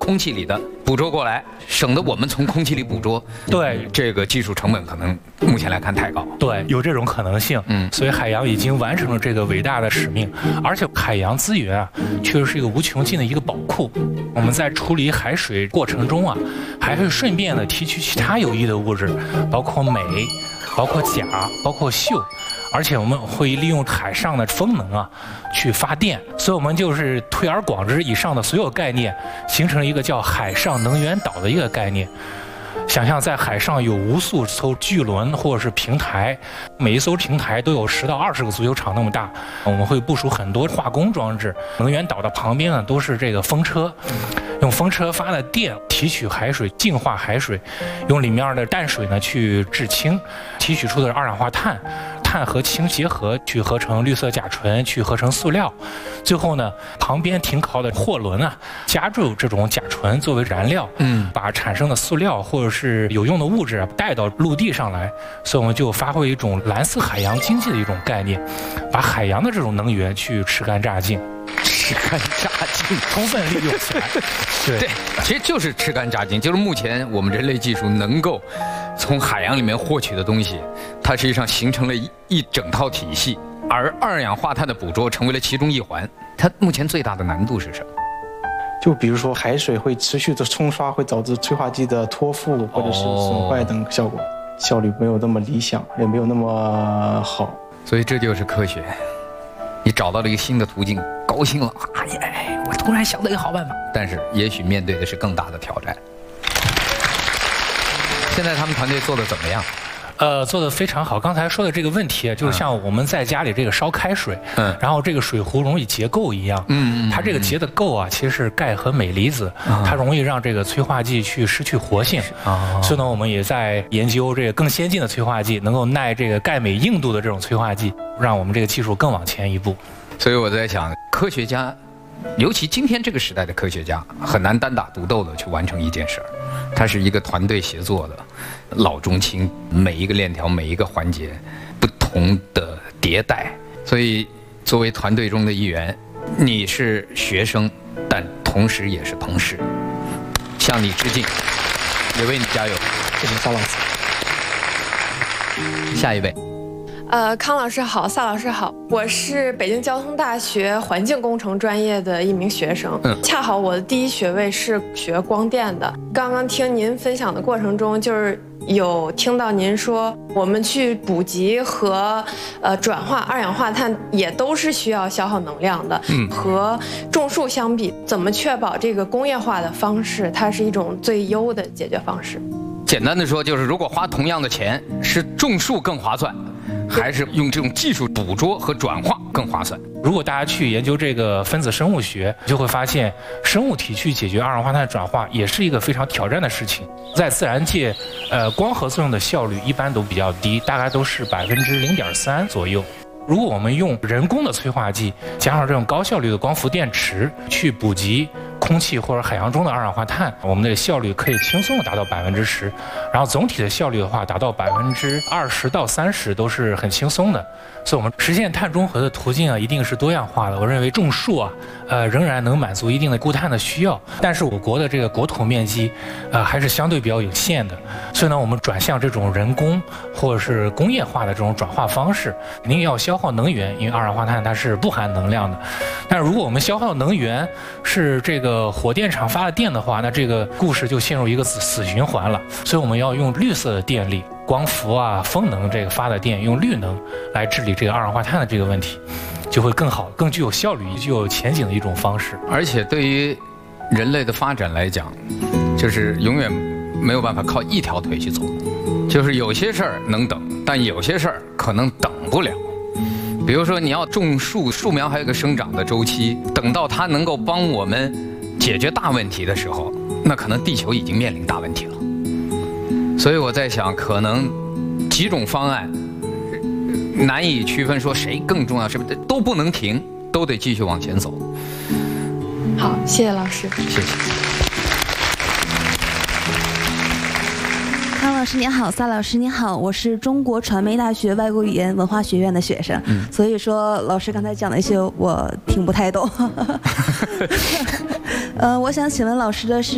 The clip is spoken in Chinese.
空气里的捕捉过来，省得我们从空气里捕捉。 对， 这个技术成本可能目前来看太高。 对，有这种可能性。所以海洋已经完成了这个伟大的使命，而且海洋资源啊，确实是一个无穷尽的一个宝库。我们在处理海水过程中啊，还会顺便的提取其他有益的物质，包括镁、包括钾、包括溴。而且我们会利用海上的风能啊，去发电，所以我们就是推而广之，以上的所有概念，形成了一个叫海上能源岛的一个概念。想象在海上有无数艘巨轮或者是平台，每一艘平台都有10到20个足球场那么大。我们会部署很多化工装置，能源岛的旁边呢都是这个风车，用风车发的电提取海水，净化海水，用里面的淡水呢去制氢，提取出的二氧化碳。碳和氢结合去合成绿色甲醇，去合成塑料，最后呢，旁边停靠的货轮啊，加注这种甲醇作为燃料，把产生的塑料或者是有用的物质带到陆地上来，所以我们就发挥一种蓝色海洋经济的一种概念，把海洋的这种能源去吃干榨净。 吃干榨净， 充分利用起来。 对，其实就是吃干榨净，就是目前我们人类技术能够从海洋里面获取的东西，它实际上形成了一整套体系，而二氧化碳的捕捉成为了其中一环。它目前最大的难度是什么？ 就比如说海水会持续的冲刷，会导致催化剂的脱负或者是损坏等效果，效率没有那么理想，也没有那么好。 所以这就是科学。你找到了一个新的途径，高兴了，哎，我突然想到一个好办法。但是也许面对的是更大的挑战。现在他们团队做得怎么样？ 做得非常好。刚才说的这个问题，就是像我们在家里这个烧开水，然后这个水壶容易结垢一样，它这个结的垢啊，其实是钙和镁离子，它容易让这个催化剂去失去活性。所以呢，我们也在研究这个更先进的催化剂，能够耐这个钙镁硬度的这种催化剂，让我们这个技术更往前一步。 所以我在想，科学家，尤其今天这个时代的科学家，很难单打独斗的去完成一件事儿，它是一个团队协作的，老中青每一个链条每一个环节不同的迭代。所以作为团队中的一员，你是学生，但同时也是同事，向你致敬，也为你加油。 谢谢邵老师。 下一位。 康老师好，萨老师好，我是北京交通大学环境工程专业的一名学生，恰好我的第一学位是学光电的。刚刚听您分享的过程中，就是有听到您说，我们去补给和转化二氧化碳也都是需要消耗能量的。和种树相比，怎么确保这个工业化的方式，它是一种最优的解决方式？ 简单的说，就是如果花同样的钱，是种树更划算，还是用这种技术捕捉和转化更划算？ 如果大家去研究这个分子生物学，就会发现生物体去解决二氧化碳转化也是一个非常挑战的事情。在自然界，光合作用的效率一般都比较低，大概都是0.3%左右。如果我们用人工的催化剂，加上这种高效率的光伏电池去补给空气或者海洋中的二氧化碳，我们的效率可以轻松的达到10%，然后总体的效率的话达到20%到30%都是很轻松的。所以我们实现碳中和的途径啊，一定是多样化的。我认为种树啊，仍然能满足一定的固碳的需要，但是我国的这个国土面积，还是相对比较有限的。所以呢，我们转向这种人工或者是工业化的这种转化方式，肯定要消耗能源，因为二氧化碳它是不含能量的。但如果我们消耗能源是这个火电厂发的电的话，那这个故事就陷入一个死循环了。所以我们要用绿色的电力。光伏啊，风能这个发的电，用绿能来治理这个二氧化碳的这个问题，就会更好、更具有效率、具有前景的一种方式。 而且对于人类的发展来讲，就是永远没有办法靠一条腿去走，就是有些事儿能等，但有些事儿可能等不了。比如说你要种树，树苗还有个生长的周期，等到它能够帮我们解决大问题的时候，那可能地球已经面临大问题了。所以我在想，可能几种方案难以区分，说谁更重要，是不是都不能停，都得继续往前走。 好，谢谢老师。 谢谢。 康老师您好，萨老师您好，我是中国传媒大学外国语言文化学院的学生，所以说老师刚才讲的一些我听不太懂。我想请问老师的是，